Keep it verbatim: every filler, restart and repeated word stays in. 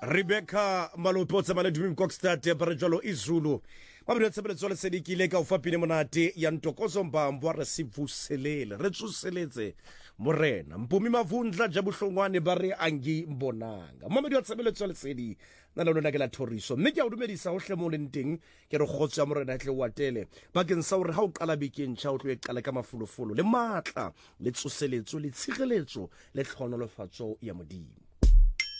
Rebecca Malopotsa Maledumi Kokstad Parajolo Izulu Mabri tsebetso le sedikile ka ufapine monate ya Ntokozo Mbambo re sivuselele re tsuseletse morena mpumi mavundla jabuhlongwane bare angi mbonanga mamedi wa tsebetso le sedi na lona ke la thoriso mme ke a dumedisa hohle mo lenteng ke re khotsa morena tle watele bakeng sa hore ha o qala bekeng tša o tlo e qala ka mafulufulu le matla le tsuseletso le tshireletso le tlhonolofatso ya modimo